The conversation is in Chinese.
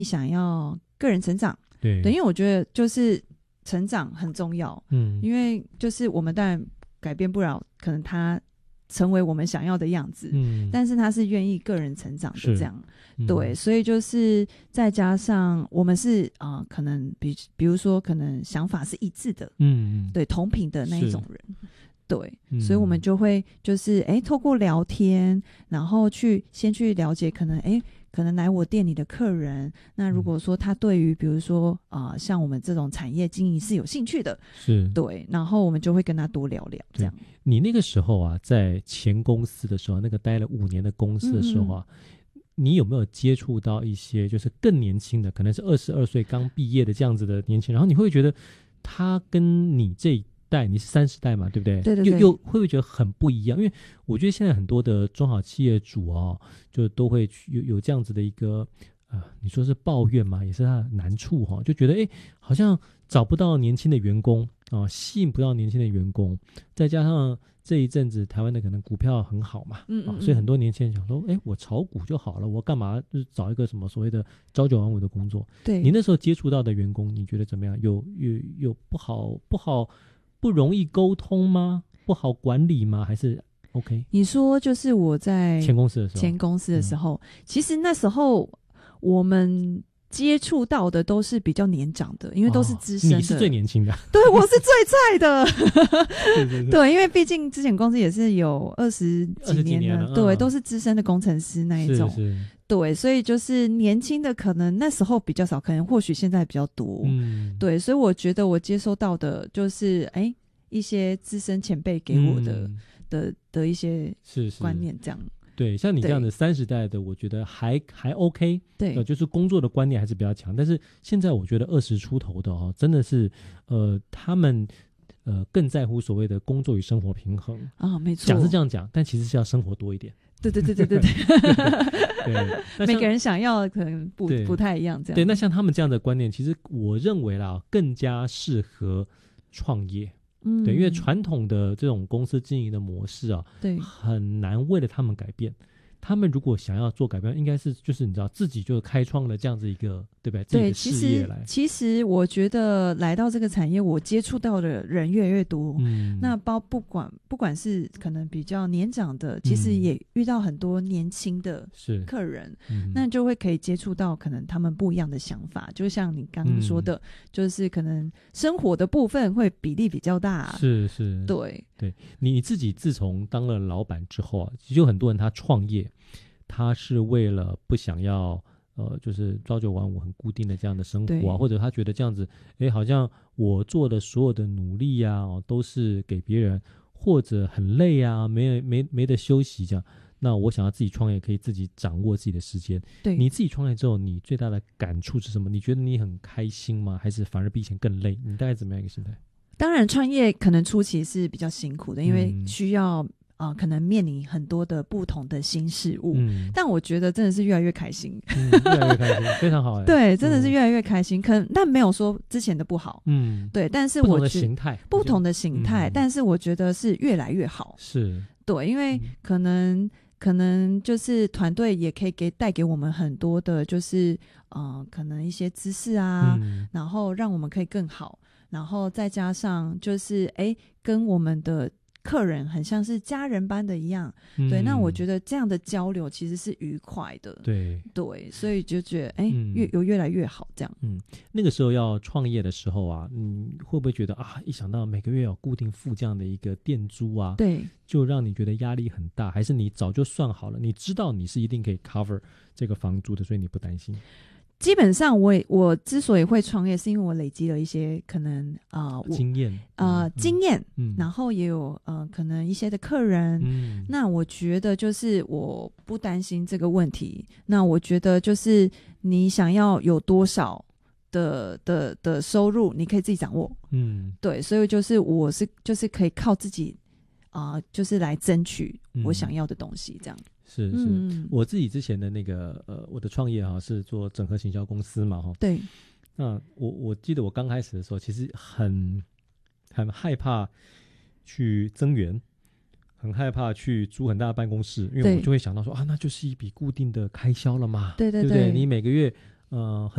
想要个人成长， 对， 因为我觉得就是成长很重要，因为就是我们当然改变不了可能他成为我们想要的样子，但是他是愿意个人成长的这样，对，所以就是再加上我们是可能比如说可能想法是一致的，对，同频的那一种人，对，所以我们就会就是透过聊天，然后先去了解可能来我店里的客人，那如果说他对于比如说像我们这种产业经营是有兴趣的，是对，然后我们就会跟他多聊聊这样。 你那个时候啊，在前公司的时候，那个待了5年的公司的时候啊，你有没有接触到一些就是更年轻的，可能是22岁刚毕业的这样子的年轻人，然后你会觉得他跟你这一代，你是30代嘛，对不对？ 对对对， 又会不会觉得很不一样？因为我觉得现在很多的中小企业主就都会有这样子的一个你说是抱怨嘛，也是他的难处就觉得好像找不到年轻的员工吸引不到年轻的员工，再加上这一阵子台湾的可能股票很好嘛，所以很多年轻人想说，我炒股就好了，我干嘛就是找一个什么所谓的朝九晚五的工作？对，你那时候接触到的员工，你觉得怎么样？有不容易沟通吗？不好管理吗？还是 OK？ 你说就是我在前公司的时候， 其实那时候我们接触到的都是比较年长的，因为都是资深的。 你是最年轻的， 对，我是最菜的。对，因为毕竟之前公司也是有20几年了，对，都是资深的工程师那一种。是对，所以就是年轻的可能那时候比较少，可能或许现在比较多。对，所以我觉得我接收到的就是一些资深前辈给我的一些观念这样。 对，像你这样的30代的，我觉得还 OK。对，就是工作的观念还是比较强。但是现在我觉得20出头的真的是他们更在乎所谓的工作与生活平衡没错。 讲是这样讲，但其实是要生活多一点。 对每个人想要可能不太一样这样。 对，那像他们这样的观念，其实我认为啦，更加适合创业。对，因为传统的这种公司经营的模式对，很难为了他们改变。他们如果想要做改变，应该是就是你知道自己就开创了这样子一个对不对？自己的事业来。 其实我觉得来到这个产业，我接触到的人越来越多。那不管是可能比较年长的，其实也遇到很多年轻的客人，那就会可以接触到可能他们不一样的想法。就像你刚刚说的，就是可能生活的部分会比例比较大。是，对。 你自己自从当了老板之后其实有很多人他创业，他是为了不想要就是朝九晚五很固定的这样的生活或者他觉得这样子好像我做的所有的努力都是给别人，或者很累没得休息这样。那我想要自己创业，可以自己掌握自己的时间。对，你自己创业之后，你最大的感触是什么？你觉得你很开心吗？还是反而比以前更累？你大概怎么样一个心态？ 当然创业可能初期是比较辛苦的，因为需要可能面临很多的不同的新事物，但我觉得真的是越来越开心， 越来越开心，非常好对，真的是越来越开心。但没有说之前的不好，对，但是我觉得不同的形态，但是我觉得是越来越好，是对，因为可能就是团队也可以带给我们很多的，就是可能一些知识然后让我们可以更好。然后再加上就是跟我们的客人很像是家人般的一样，对，那我觉得这样的交流其实是愉快的，对，所以就觉得越来越好这样。 那个时候要创业的时候会不会觉得一想到每个月有固定付这样的一个店租对，就让你觉得压力很大？还是你早就算好了，你知道你是一定可以 cover 这个房租的，所以你不担心？ 基本上我之所以会创业，是因为我累积了一些可能经验然后也有可能一些的客人，那我觉得就是我不担心这个问题。那我觉得就是你想要有多少的收入，你可以自己掌握。对，所以就是我就是可以靠自己就是来争取我想要的东西，这样。 是，我自己之前的那个我的创业是做整合行销公司嘛对。那我记得我刚开始的时候，其实很害怕去增员，很害怕去租很大的办公室，因为我就会想到说那就是一笔固定的开销了嘛，对不对？你每个月很